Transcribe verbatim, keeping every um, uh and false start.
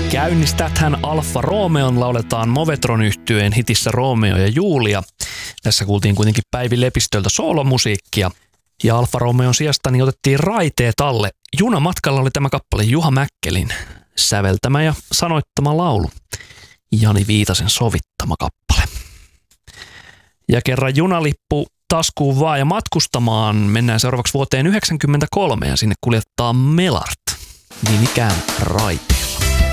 Käynnistäthän Alfa Romeon lauletaan Movetron yhtyeen hitissä Romeo ja Julia. Tässä kuultiin kuitenkin Päivi Lepistöltä soolomusiikkia. Ja Alfa Romeon sijasta niin otettiin raiteet alle. Junamatkalla oli tämä kappale Juha Mäkkelin säveltämä ja sanoittama laulu. Jani Viitasen sovittama kappale. Ja kerran junalippu taskuun vaan ja matkustamaan. Mennään seuraavaksi vuoteen yhdeksänkymmentäkolme ja sinne kuljettaa Melart. Niin ikään raiteet.